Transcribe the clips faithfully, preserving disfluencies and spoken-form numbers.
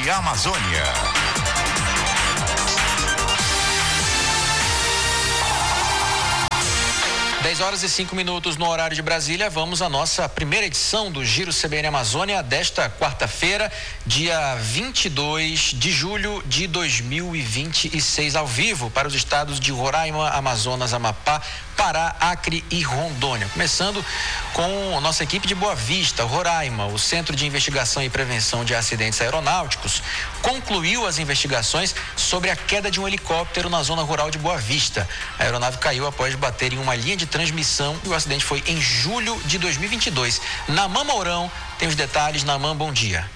B N Amazônia. dez horas e cinco minutos no horário de Brasília. Vamos à nossa primeira edição do Giro C B N Amazônia desta quarta-feira, dia vinte e dois de julho de dois mil e vinte e seis, ao vivo para os estados de Roraima, Amazonas, Amapá, Pará, Acre e Rondônia. Começando com a nossa equipe de Boa Vista. Roraima, o Centro de Investigação e Prevenção de Acidentes Aeronáuticos, concluiu as investigações sobre a queda de um helicóptero na zona rural de Boa Vista. A aeronave caiu após bater em uma linha de transmissão e o acidente foi em julho de dois mil e vinte e dois. Naman Mourão tem os detalhes. Naman, bom dia.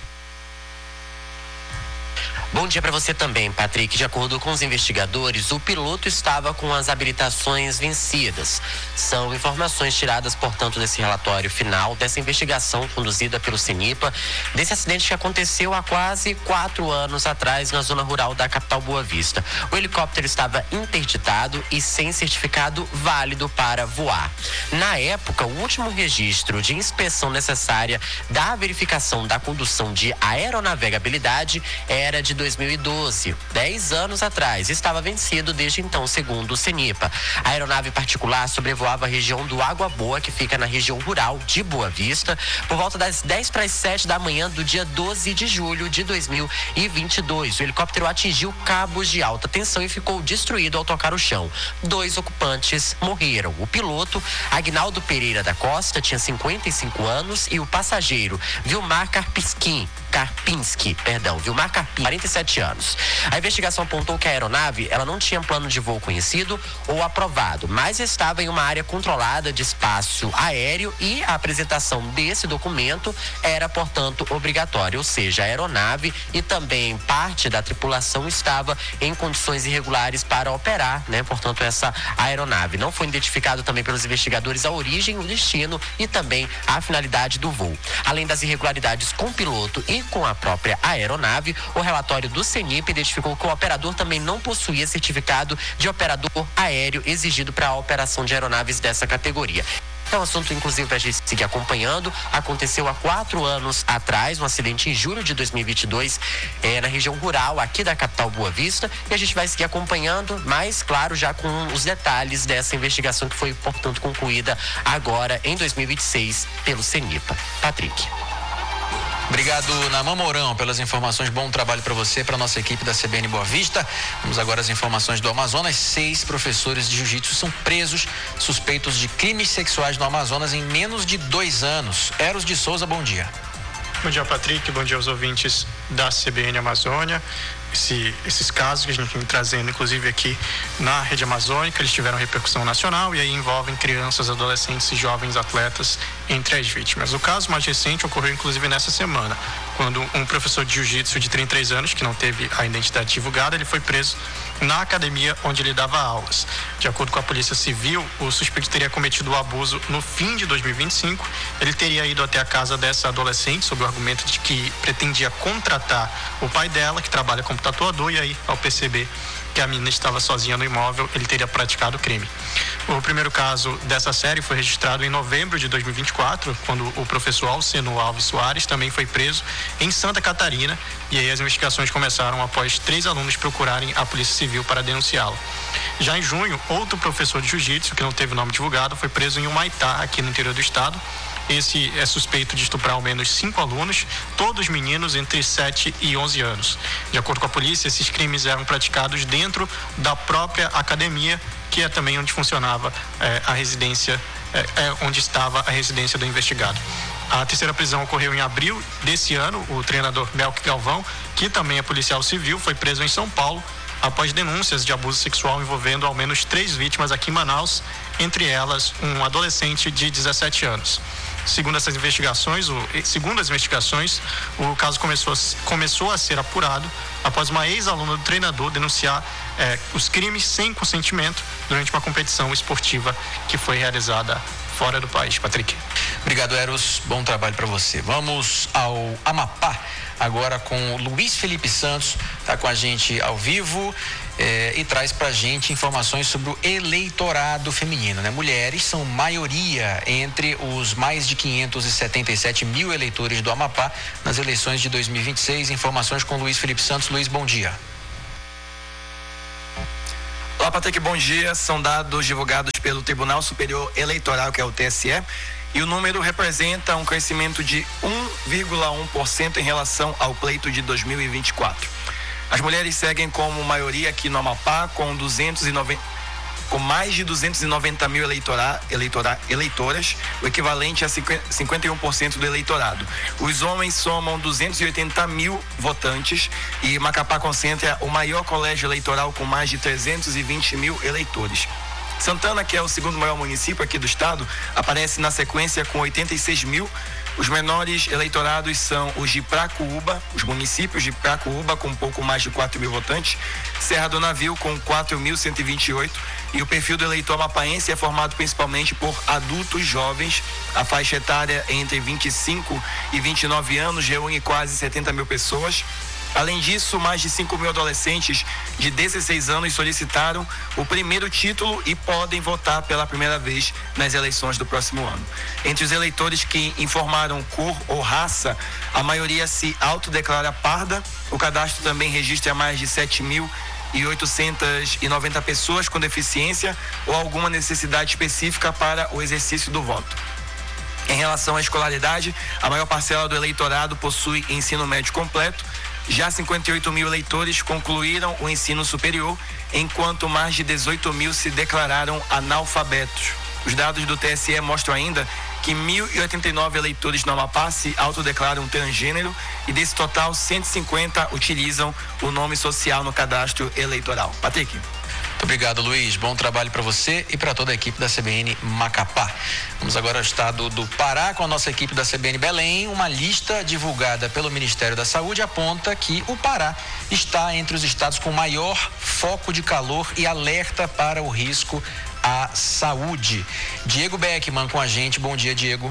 Bom dia para você também, Patrick. De acordo com os investigadores, o piloto estava com as habilitações vencidas. São informações tiradas, portanto, desse relatório final, dessa investigação conduzida pelo CENIPA, desse acidente que aconteceu há quase quatro anos atrás na zona rural da capital Boa Vista. O helicóptero estava interditado e sem certificado válido para voar. Na época, o último registro de inspeção necessária da verificação da condução de aeronavegabilidade era de dois mil e doze, dez anos atrás. Estava vencido desde então, segundo o CENIPA. A aeronave particular sobrevoava a região do Água Boa, que fica na região rural de Boa Vista, por volta das dez para as sete da manhã do dia doze de julho de dois mil e vinte e dois. O helicóptero atingiu cabos de alta tensão e ficou destruído ao tocar o chão. Dois ocupantes morreram. O piloto, Agnaldo Pereira da Costa, tinha cinquenta e cinco anos, e o passageiro, Vilmar Karpinski, Karpinski, perdão, Vilmar Karpinski, quarenta e sete anos. A investigação apontou que a aeronave, ela não tinha plano de voo conhecido ou aprovado, mas estava em uma área controlada de espaço aéreo e a apresentação desse documento era, portanto, obrigatória, ou seja, a aeronave e também parte da tripulação estava em condições irregulares para operar, né? Portanto, essa aeronave. Não foi identificado também pelos investigadores a origem, o destino e também a finalidade do voo. Além das irregularidades com o piloto e com a própria aeronave, o relatório do CENIPA identificou que o operador também não possuía certificado de operador aéreo exigido para a operação de aeronaves dessa categoria. É um assunto, inclusive, para a gente seguir acompanhando. Aconteceu há quatro anos atrás, um acidente em julho de dois mil e vinte e dois, é, na região rural aqui da capital Boa Vista. E a gente vai seguir acompanhando, mas, claro, já com os detalhes dessa investigação que foi, portanto, concluída agora em dois mil e vinte e seis pelo CENIPA. Patrick. Obrigado, Naman Mourão, pelas informações. Bom trabalho para você, para a nossa equipe da C B N Boa Vista. Vamos agora às informações do Amazonas. Seis professores de jiu-jitsu são presos suspeitos de crimes sexuais no Amazonas em menos de dois anos. Eros de Souza, bom dia. Bom dia, Patrick. Bom dia aos ouvintes da C B N Amazônia. Esse, esses casos que a gente vem trazendo, inclusive aqui na Rede Amazônica, eles tiveram repercussão nacional e aí envolvem crianças, adolescentes e jovens atletas entre as vítimas. O caso mais recente ocorreu, inclusive, nessa semana, quando um professor de jiu-jitsu de trinta e três anos, que não teve a identidade divulgada, ele foi preso na academia onde ele dava aulas. De acordo com a Polícia Civil, o suspeito teria cometido o abuso no fim de dois mil e vinte e cinco. Ele teria ido até a casa dessa adolescente sob o argumento de que pretendia contratar o pai dela, que trabalha como tatuador, e aí, ao perceber que a menina estava sozinha no imóvel, ele teria praticado o crime. O primeiro caso dessa série foi registrado em novembro de dois mil e vinte e quatro, quando o professor Alceno Alves Soares também foi preso em Santa Catarina, e aí as investigações começaram após três alunos procurarem a Polícia Civil para denunciá-lo. Já em junho, outro professor de jiu-jitsu, que não teve nome divulgado, foi preso em Humaitá, aqui no interior do estado. Esse é suspeito de estuprar ao menos cinco alunos, todos meninos entre sete e onze anos. De acordo com a polícia, esses crimes eram praticados dentro da própria academia, que é também onde funcionava é, a residência, é, é onde estava a residência do investigado. A terceira prisão ocorreu em abril desse ano. O treinador Melk Galvão, que também é policial civil, foi preso em São Paulo após denúncias de abuso sexual envolvendo ao menos três vítimas aqui em Manaus, entre elas um adolescente de dezessete anos. Segundo essas investigações, o, segundo as investigações, o caso começou, começou a ser apurado após uma ex-aluna do treinador denunciar eh, os crimes sem consentimento durante uma competição esportiva que foi realizada fora do país. Patrick. Obrigado, Eros. Bom trabalho para você. Vamos ao Amapá, agora com o Luiz Felipe Santos, está com a gente ao vivo eh, e traz para a gente informações sobre o eleitorado feminino, né? Mulheres são maioria entre os mais de quinhentos e setenta e sete mil eleitores do Amapá nas eleições de dois mil e vinte e seis. Informações com o Luiz Felipe Santos. Luiz, bom dia. Olá, Patrick, bom dia. São dados divulgados pelo Tribunal Superior Eleitoral, que é o T S E, e o número representa um crescimento de um vírgula um por cento em relação ao pleito de dois mil e vinte e quatro. As mulheres seguem como maioria aqui no Amapá, com, duzentos e noventa, com mais de duzentos e noventa mil eleitora, eleitora, eleitoras, o equivalente a cinquenta e um por cento do eleitorado. Os homens somam duzentos e oitenta mil votantes e Macapá concentra o maior colégio eleitoral com mais de trezentos e vinte mil eleitores. Santana, que é o segundo maior município aqui do estado, aparece na sequência com oitenta e seis mil. Os menores eleitorados são os de Pracuúba, os municípios de Pracuúba com um pouco mais de quatro mil votantes, Serra do Navio com quatro mil cento e vinte e oito, e o perfil do eleitor amapaense é formado principalmente por adultos jovens. A faixa etária entre vinte e cinco e vinte e nove anos reúne quase setenta mil pessoas. Além disso, mais de cinco mil adolescentes de dezesseis anos solicitaram o primeiro título e podem votar pela primeira vez nas eleições do próximo ano. Entre os eleitores que informaram cor ou raça, a maioria se autodeclara parda. O cadastro também registra mais de sete mil e oitocentas e noventa pessoas com deficiência ou alguma necessidade específica para o exercício do voto. Em relação à escolaridade, a maior parcela do eleitorado possui ensino médio completo. Já cinquenta e oito mil eleitores concluíram o ensino superior, enquanto mais de dezoito mil se declararam analfabetos. Os dados do T S E mostram ainda que mil e oitenta e nove eleitores no Amapá se autodeclaram transgênero e desse total cento e cinquenta utilizam o nome social no cadastro eleitoral. Patrick. Muito obrigado, Luiz. Bom trabalho para você e para toda a equipe da C B N Macapá. Vamos agora ao estado do Pará com a nossa equipe da C B N Belém. Uma lista divulgada pelo Ministério da Saúde aponta que o Pará está entre os estados com maior foco de calor e alerta para o risco à saúde. Diego Beckman com a gente. Bom dia, Diego.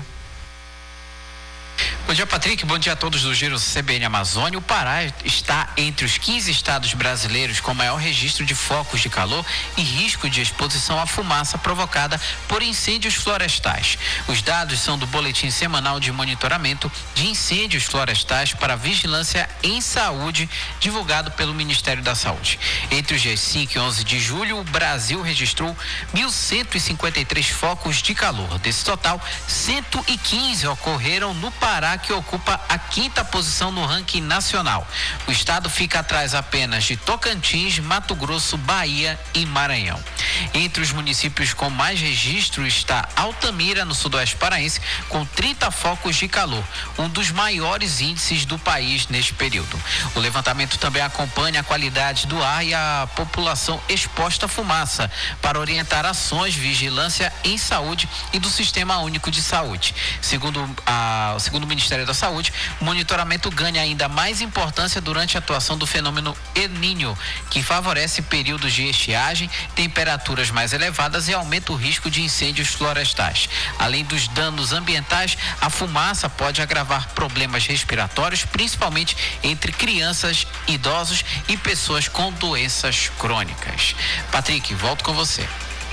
Bom dia, Patrick. Bom dia a todos do Giro C B N Amazônia. O Pará está entre os quinze estados brasileiros com maior registro de focos de calor e risco de exposição à fumaça provocada por incêndios florestais. Os dados são do Boletim Semanal de Monitoramento de Incêndios Florestais para Vigilância em Saúde, divulgado pelo Ministério da Saúde. Entre os dias cinco e onze de julho, o Brasil registrou mil cento e cinquenta e três focos de calor. Desse total, cento e quinze ocorreram no Pará, que ocupa a quinta posição no ranking nacional. O estado fica atrás apenas de Tocantins, Mato Grosso, Bahia e Maranhão. Entre os municípios com mais registro está Altamira, no sudoeste paraense, com trinta focos de calor, um dos maiores índices do país neste período. O levantamento também acompanha a qualidade do ar e a população exposta à fumaça, para orientar ações de vigilância em saúde e do Sistema Único de Saúde. Segundo, a, segundo o Ministério da Saúde, o monitoramento ganha ainda mais importância durante a atuação do fenômeno El Niño, que favorece períodos de estiagem, temperaturas mais elevadas e aumenta o risco de incêndios florestais. Além dos danos ambientais, a fumaça pode agravar problemas respiratórios, principalmente entre crianças, idosos e pessoas com doenças crônicas. Patrick, volto com você.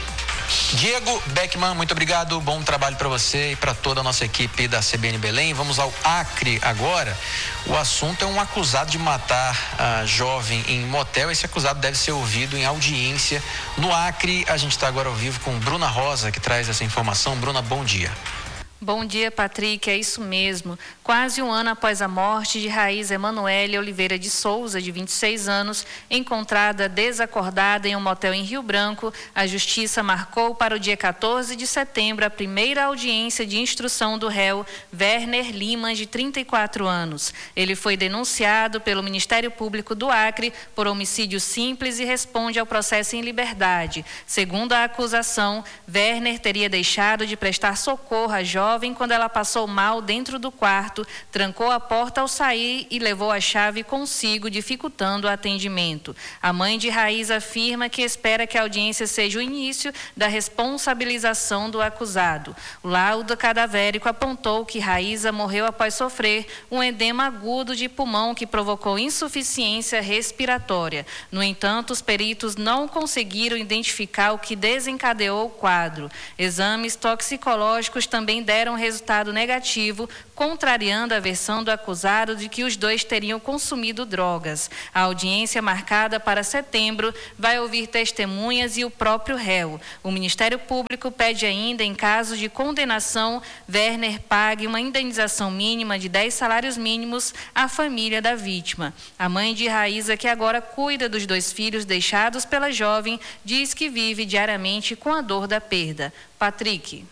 Diego Beckman, muito obrigado, bom trabalho para você e para toda a nossa equipe da C B N Belém. Vamos ao Acre agora. O assunto é um acusado de matar a jovem em motel. Esse acusado deve ser ouvido em audiência no Acre. A gente está agora ao vivo com Bruna Rosa, que traz essa informação. Bruna, bom dia. Bom dia, Patrick, é isso mesmo. Quase um ano após a morte de Raíza Emanuele Oliveira de Souza, de vinte e seis anos, encontrada desacordada em um motel em Rio Branco, a Justiça marcou para o dia quatorze de setembro a primeira audiência de instrução do réu Werner Lima, de trinta e quatro anos. Ele foi denunciado pelo Ministério Público do Acre por homicídio simples e responde ao processo em liberdade. Segundo a acusação, Werner teria deixado de prestar socorro a jovem jovem quando ela passou mal dentro do quarto, trancou a porta ao sair e levou a chave consigo, dificultando o atendimento. A mãe de Raíza afirma que espera que a audiência seja o início da responsabilização do acusado. O laudo cadavérico apontou que Raíza morreu após sofrer um edema agudo de pulmão que provocou insuficiência respiratória. No entanto, os peritos não conseguiram identificar o que desencadeou o quadro. Exames toxicológicos também deram resultado negativo, contrariando a versão do acusado de que os dois teriam consumido drogas. A audiência marcada para setembro vai ouvir testemunhas e o próprio réu. O Ministério Público pede ainda, em caso de condenação, Werner pague uma indenização mínima de dez salários mínimos à família da vítima. A mãe de Raíza, que agora cuida dos dois filhos deixados pela jovem, diz que vive diariamente com a dor da perda. Patrick.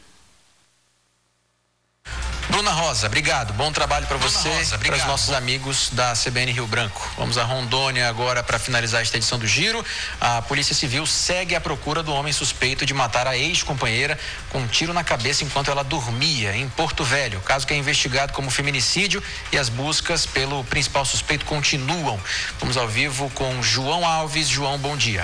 Bruna Rosa, obrigado. Bom trabalho para você e para os nossos amigos da C B N Rio Branco. Vamos a Rondônia agora para finalizar esta edição do Giro. A Polícia Civil segue à procura do homem suspeito de matar a ex-companheira com um tiro na cabeça enquanto ela dormia em Porto Velho. Caso que é investigado como feminicídio e as buscas pelo principal suspeito continuam. Vamos ao vivo com João Alves. João, bom dia.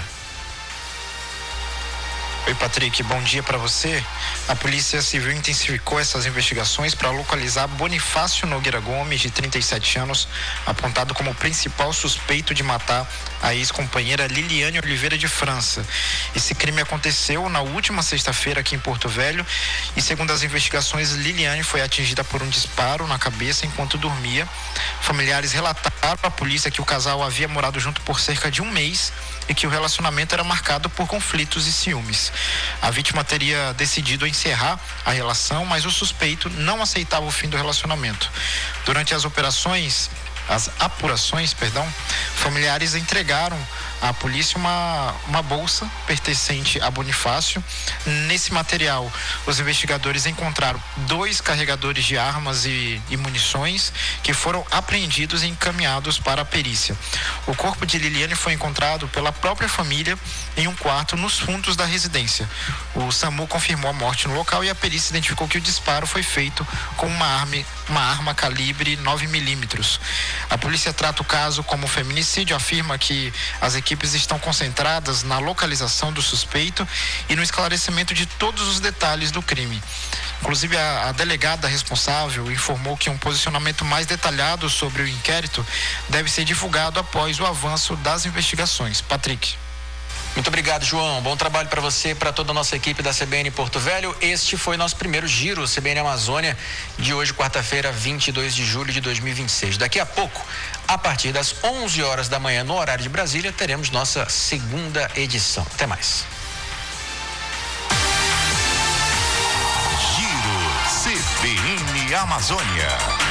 Oi, Patrick, bom dia para você. A Polícia Civil intensificou essas investigações para localizar Bonifácio Nogueira Gomes, de trinta e sete anos, apontado como principal suspeito de matar a ex-companheira Liliane Oliveira de França. Esse crime aconteceu na última sexta-feira aqui em Porto Velho e, segundo as investigações, Liliane foi atingida por um disparo na cabeça enquanto dormia. Familiares relataram à polícia que o casal havia morado junto por cerca de um mês e que o relacionamento era marcado por conflitos e ciúmes. A vítima teria decidido encerrar a relação, mas o suspeito não aceitava o fim do relacionamento. Durante as operações, as apurações, perdão, familiares entregaram à polícia uma, uma bolsa pertencente a Bonifácio. Nesse material, os investigadores encontraram dois carregadores de armas e, e munições que foram apreendidos e encaminhados para a perícia. O corpo de Liliane foi encontrado pela própria família em um quarto nos fundos da residência. O SAMU confirmou a morte no local e a perícia identificou que o disparo foi feito com uma arma, uma arma calibre nove milímetros. A polícia trata o caso como feminicídio, afirma que as equipes estão concentradas na localização do suspeito e no esclarecimento de todos os detalhes do crime. Inclusive, a, a delegada responsável informou que um posicionamento mais detalhado sobre o inquérito deve ser divulgado após o avanço das investigações. Patrick. Muito obrigado, João. Bom trabalho para você e para toda a nossa equipe da C B N Porto Velho. Este foi nosso primeiro Giro C B N Amazônia de hoje, quarta-feira, vinte e dois de julho de dois mil e vinte e seis. Daqui a pouco, a partir das onze horas da manhã, no horário de Brasília, teremos nossa segunda edição. Até mais. Giro C B N Amazônia.